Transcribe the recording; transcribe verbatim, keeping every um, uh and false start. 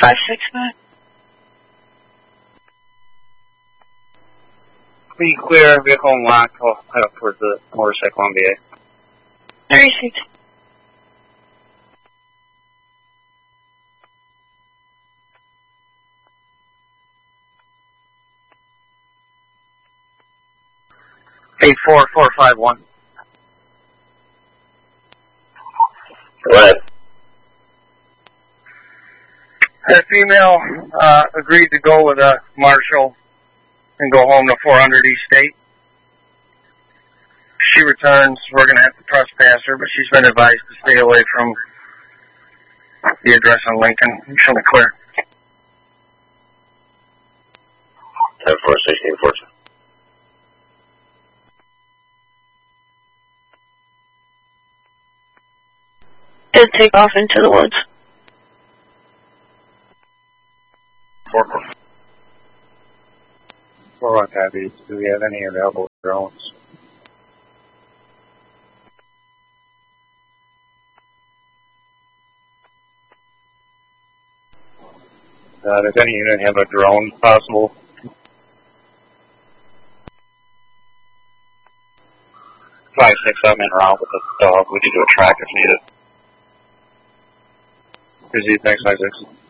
five six back. Be clear, vehicle unlocked, I'll head up towards the motorcycle on V A. thirty-six. eight four four five one. Go ahead. That female uh, agreed to go with a marshal and go home to four hundred East State. She returns, we're going to have to trespass her, but she's been advised to stay away from the address on Lincoln. She'll be clear. ten four sixteen fourteen. Did take off into the woods. Four four. Four one copies. Do we have any available drones? Uh, does any unit have a drone possible? Five six, I'm in route with the dog. We can do a track if needed. Proceed, thanks, five six.